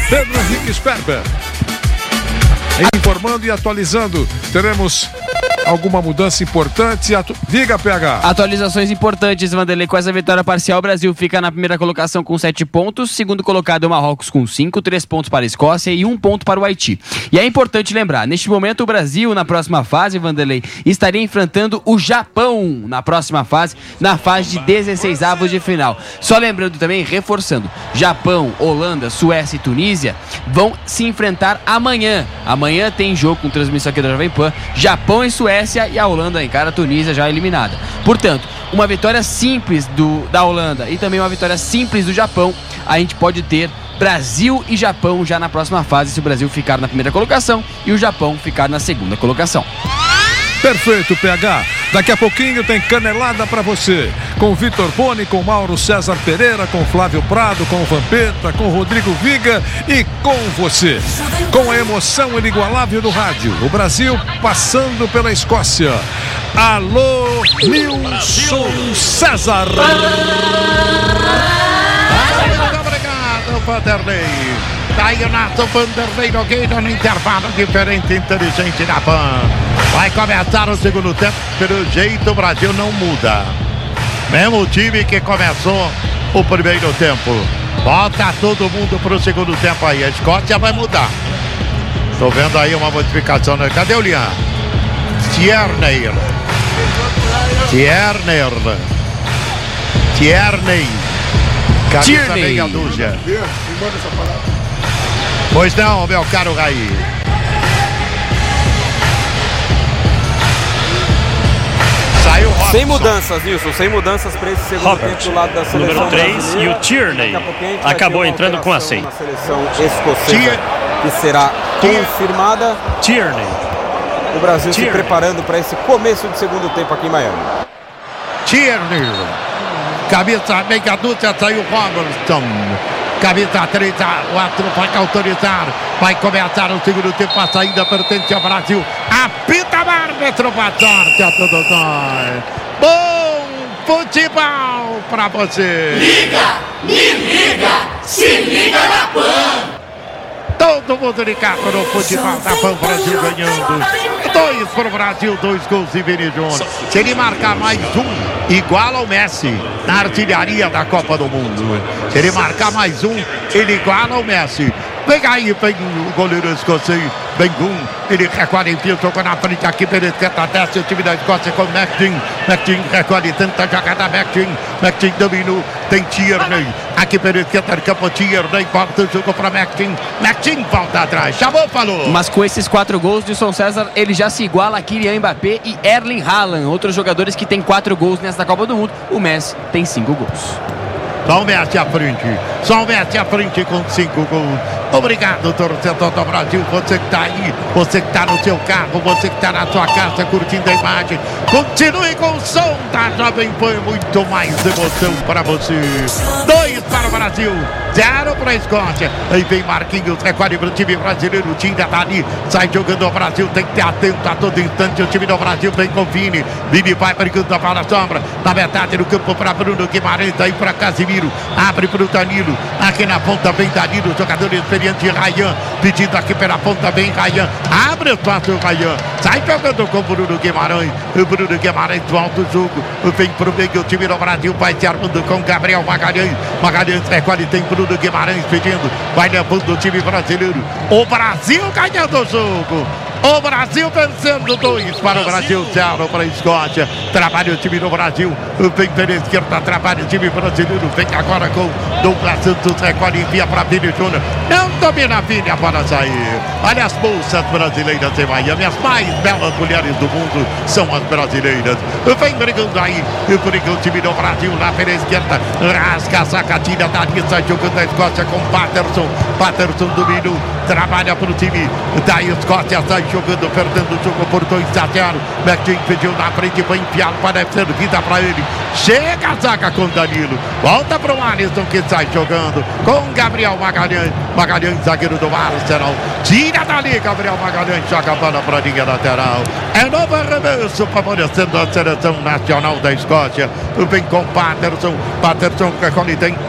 Pedro Henrique Sperber. Informando e atualizando, teremos alguma mudança importante? Diga, PH. Atualizações importantes, Vanderlei. Com essa vitória parcial, o Brasil fica na primeira colocação com 7 pontos. Segundo colocado é o Marrocos com 5, 3 pontos para a Escócia e 1 ponto para o Haiti. E é importante lembrar, neste momento o Brasil, na próxima fase, Vanderlei, estaria enfrentando o Japão na próxima fase, na fase de 16avos de final. Só lembrando também, reforçando, Japão, Holanda, Suécia e Tunísia vão se enfrentar amanhã. Amanhã tem jogo com transmissão aqui da Jovem Pan, Japão e Suécia, e a Holanda encara a Tunísia já eliminada. Portanto, uma vitória simples da Holanda e também uma vitória simples do Japão, a gente pode ter Brasil e Japão já na próxima fase, se o Brasil ficar na primeira colocação e o Japão ficar na segunda colocação. Perfeito, PH. Daqui a pouquinho tem canelada pra você. Com Vitor Boni, com Mauro César Pereira, com Flávio Prado, com Vampeta, com Rodrigo Viga e com você. Com a emoção inigualável do rádio. O Brasil passando pela Escócia. Alô, Nilson César. Muito obrigado, Vanderlei. Daí o Nato Vanderlei Nogueira no intervalo diferente inteligente da PAN. Vai começar o segundo tempo, pelo jeito o Brasil não muda. Mesmo time que começou o primeiro tempo. Bota todo mundo pro segundo tempo aí. A Escócia vai mudar. Tô vendo aí uma modificação. Cadê o Lian? Tierney. Camisa meia dúzia. Pois não, meu caro Raí. Saiu Robson. Sem mudanças, Nilson, sem mudanças para esse segundo tempo do lado da seleção número 3 brasileira. E o Tierney acabou entrando com a 100. A seleção escocesa que será confirmada. Tierney. O Brasil se preparando para esse começo de segundo tempo aqui em Miami. Tierney. Cabeça meia dúzia, saiu Robertson. Camisa 3, o árbitro vai autorizar. Vai começar o segundo tempo. A saída pertence ao Brasil. Apita o árbitro, boa sorte a todos nós. Bom futebol pra você. Liga, me liga, se liga na PAN. Todo mundo ligado no futebol da PAN, Brasil ganhando. 2 pro Brasil, 2 gols de Vini Júnior. Se ele marcar mais um, igual ao Messi na artilharia da Copa do Mundo. Se ele marcar mais um, ele iguala ao Messi. Vem aí, vem o goleiro escocês, Bengun. Ele recolhe, enfia, jogou na frente aqui pela esquerda, desce o time da Escócia com McTeam. McTeam recolhe, tenta jogada, McTeam dominou, tem Tierney. Aqui pela esquerda do campo, Tierney, volta o jogo para McTeam. McTeam volta atrás, chamou, falou. Mas com esses 4 gols de Nilson César, ele já se iguala a Kylian Mbappé e Erling Haaland, outros jogadores que têm 4 gols nesta Copa do Mundo. O Messi tem 5 gols. Só o Messi à frente com 5 gols. Obrigado, torcedor do Brasil. Você que está aí, você que está no seu carro, você que está na sua casa curtindo a imagem. Continue com o som da Jovem Pan. Muito mais emoção para você. 2 para o Brasil, 0 para a Escócia. Aí vem Marquinhos, recolhe para o time brasileiro. O time está ali, sai jogando o Brasil. Tem que ter atento a todo instante. O time do Brasil vem com Vini. Vini vai brigando a bola sombra. Na metade do campo para Bruno Guimarães. Aí para Casimiro. Abre para o Danilo. Aqui na ponta vem Danilo, jogador experiente. Ryan, pedindo aqui pela ponta, vem Ryan, abre o espaço, Ryan, sai jogando com o Bruno Guimarães. O Bruno Guimarães volta o jogo, vem pro meio, o time do Brasil vai se armando com Gabriel Magalhães. Magalhães recolhe, tem Bruno Guimarães pedindo, vai levando o time brasileiro. O Brasil ganhando o jogo. O Brasil vencendo 2 para o Brasil, 0 para a Escócia. Trabalha o time do Brasil. Vem pela esquerda, trabalha o time brasileiro. Vem agora com Douglas Santos, recolhe, envia para Vini Júnior. Não domina Vini, a bola sair. Olha as bolsas brasileiras em Miami. As mais belas mulheres do mundo são as brasileiras. Vem brigando aí. Briga o time do Brasil lá pela esquerda. Rasga a sacatina da lista, jogando a Escócia com Patterson. Patterson dominou. Trabalha para o time da Escócia. Sai jogando, perdendo o jogo por 2-0. McTeam pediu na frente, foi enfiado para ser vida para ele. Chega a zaga com Danilo. Volta para o Alisson que sai jogando com Gabriel Magalhães. Magalhães, zagueiro do Arsenal. Tira dali, Gabriel Magalhães, joga a bola para a linha lateral. É novo arremesso favorecendo a seleção nacional da Escócia. Vem com Patterson. Patterson recolhe, tem